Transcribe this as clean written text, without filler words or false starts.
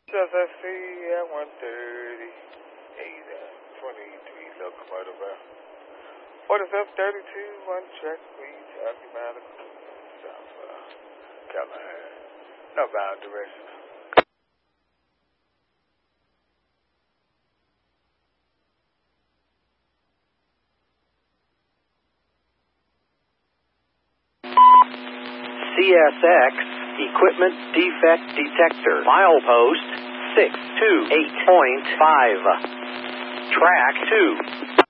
Just I see at 130. 23 locomotive. 4732, one track, please. Happy Mountain, South Carolina. Northbound direction. CSX Equipment Defect Detector. Milepost 628.5. Track 2.